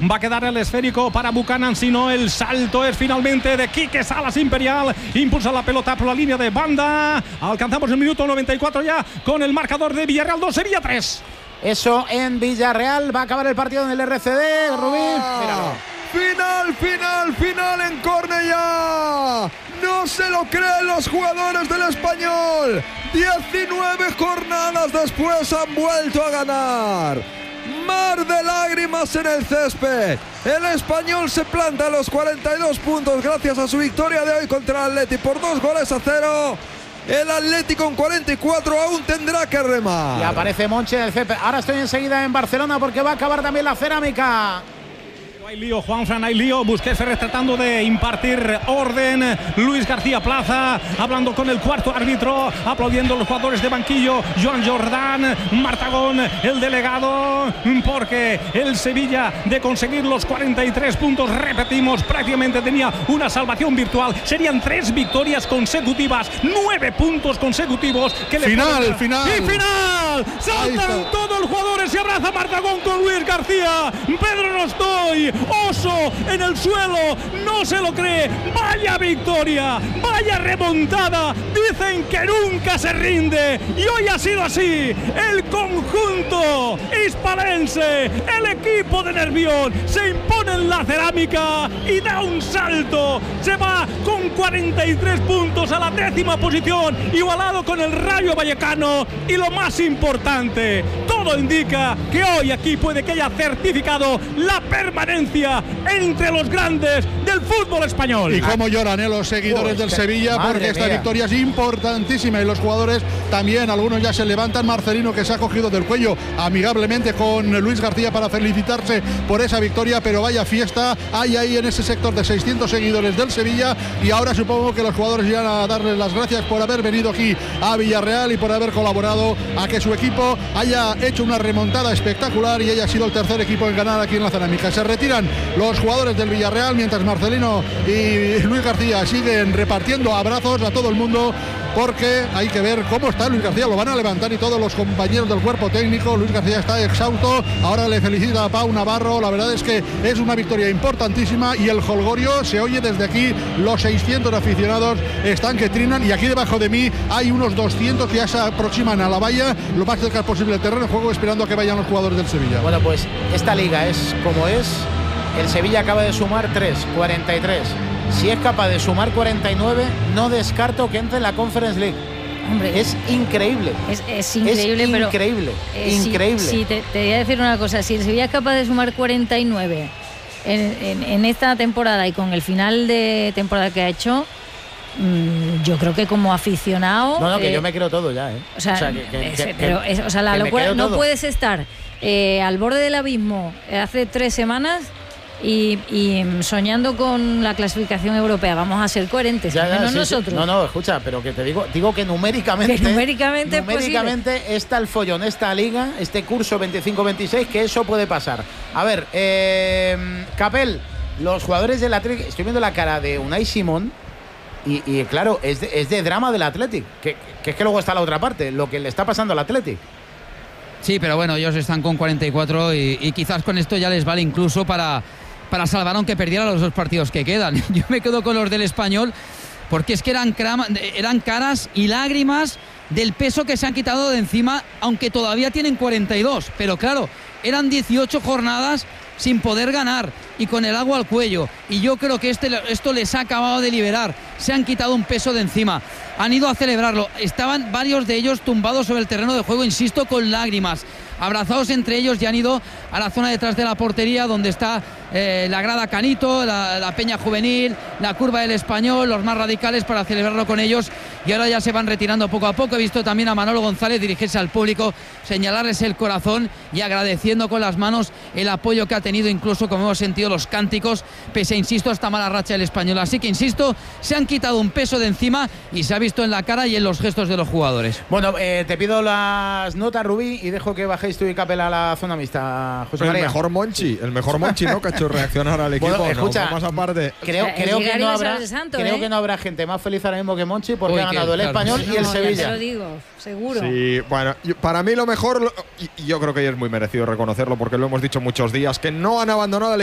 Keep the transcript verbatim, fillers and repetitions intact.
Va a quedar el esférico para Buchanan, si no el salto es finalmente de Quique Salas Imperial. Impulsa la pelota por la línea de banda. Alcanzamos el minuto noventa y cuatro ya con el marcador de Villarreal dos, Sevilla tres. Eso en Villarreal. Va a acabar el partido en el R C D, Rubí. Míralo. Final, final, final en Cornellá. No se lo creen los jugadores del Español. diecinueve jornadas después han vuelto a ganar. Mar de lágrimas en el césped. El Español se planta a los cuarenta y dos puntos gracias a su victoria de hoy contra el Atleti por dos goles a cero. El Atlético con cuarenta y cuatro aún tendrá que remar. Y aparece Monchi en el césped. Ahora estoy enseguida en Barcelona porque va a acabar también la cerámica. Hay lío, Juanfran, hay lío. Busquets Ferrer tratando de impartir orden. Luis García Plaza hablando con el cuarto árbitro, aplaudiendo los jugadores de banquillo. Joan Jordán, Martagón, el delegado, porque el Sevilla, de conseguir los cuarenta y tres puntos, repetimos, prácticamente tenía una salvación virtual. Serían tres victorias consecutivas, nueve puntos consecutivos. Que le final, pueden... final. ¡Y final! Saltan todos los jugadores, se abraza Martagón con Luis García. Pedro no estoy. Oso en el suelo, no se lo cree. Vaya victoria, vaya remontada. Dicen que nunca se rinde y hoy ha sido así. El conjunto hispalense, el equipo de Nervión, se impone en la cerámica y da un salto. Se va con cuarenta y tres puntos a la décima posición, igualado con el Rayo Vallecano. Y lo más importante, todo indica que hoy aquí puede que haya certificado la permanencia entre los grandes del fútbol español. Y cómo lloran eh, los seguidores oh, del Sevilla, porque esta mía. victoria es importantísima y los jugadores también, algunos ya se levantan. Marcelino, que se ha cogido del cuello amigablemente con Luis García para felicitarse por esa victoria, pero vaya fiesta hay ahí en ese sector de seiscientos seguidores del Sevilla. Y ahora supongo que los jugadores irán a darles las gracias por haber venido aquí a Villarreal y por haber colaborado a que su equipo haya hecho una remontada espectacular y haya sido el tercer equipo en ganar aquí en la cerámica. Se retiran los jugadores del Villarreal mientras Marcelino y Luis García siguen repartiendo abrazos a todo el mundo, porque hay que ver cómo está Luis García. Lo van a levantar y todos los compañeros del cuerpo técnico. Luis García está exhausto, ahora le felicita a Pau Navarro. La verdad es que es una victoria importantísima y el jolgorio se oye desde aquí. Los seiscientos aficionados están que trinan y aquí debajo de mí hay unos doscientos que ya se aproximan a la valla lo más cerca posible del terreno de juego, esperando a que vayan los jugadores del Sevilla. Bueno, pues esta liga es como es. El Sevilla acaba de sumar tres, cuarenta y tres. Si es capaz de sumar cuarenta y nueve, no descarto que entre en la Conference League. Hombre, es increíble. Es, es increíble, es pero increíble, eh, increíble. Sí, sí te, te voy a decir una cosa. Si el Sevilla es capaz de sumar cuarenta y nueve en, en, en esta temporada y con el final de temporada que ha hecho, mmm, yo creo que como aficionado... No, no, que eh, yo me creo todo ya, ¿eh? O sea, o sea que, que, es, que, pero es, o sea, la locura, no todo. Puedes estar eh, al borde del abismo eh, hace tres semanas... Y, y soñando con la clasificación europea. Vamos a ser coherentes, ya, ya, no sí, nosotros. Sí. No, no, escucha, pero que te digo, digo que numéricamente, que numéricamente, numéricamente está el follón, esta liga, este curso veinticinco veintiséis, que eso puede pasar. A ver, eh, Capel, los jugadores del Athletic, estoy viendo la cara de Unai Simón y, y claro, es de, es de drama del Athletic, que, que es que luego está la otra parte, lo que le está pasando al Athletic. Sí, pero bueno, ellos están con cuarenta y cuatro y, y quizás con esto ya les vale incluso para... para salvar aunque perdiera los dos partidos que quedan. Yo me quedo con los del Español porque es que eran, crama, eran caras y lágrimas del peso que se han quitado de encima, aunque todavía tienen cuarenta y dos, pero claro, eran dieciocho jornadas sin poder ganar y con el agua al cuello, y yo creo que este, esto les ha acabado de liberar, se han quitado un peso de encima, han ido a celebrarlo, estaban varios de ellos tumbados sobre el terreno de juego, insisto, con lágrimas, abrazados entre ellos, y han ido a la zona detrás de la portería donde está eh, la grada Canito, la, la Peña Juvenil, la curva del Español, los más radicales, para celebrarlo con ellos, y ahora ya se van retirando poco a poco. He visto también a Manolo González dirigirse al público, señalarles el corazón y agradeciendo con las manos el apoyo que ha tenido, incluso como hemos sentido los cánticos, pese a, insisto, a esta mala racha del Español. Así que, insisto, se han quitado un peso de encima y se ha visto en la cara y en los gestos de los jugadores. Bueno, eh, te pido las notas, Rubí, y dejo que bajéis tú y Capel a la zona mixta, José María. El mejor Monchi, el mejor Monchi, ¿no? Que ha hecho reaccionar al equipo. Bueno, escucha, no, más aparte. Creo, creo, que no habrá, santo, creo ¿eh? que no habrá gente más feliz ahora mismo que Monchi porque Uy, ha ganado el claro. Español no, y el no, Sevilla. Ya te lo digo, seguro. Sí, bueno, para mí lo mejor, y yo creo que es muy merecido reconocerlo porque lo hemos dicho muchos días, que no han abandonado al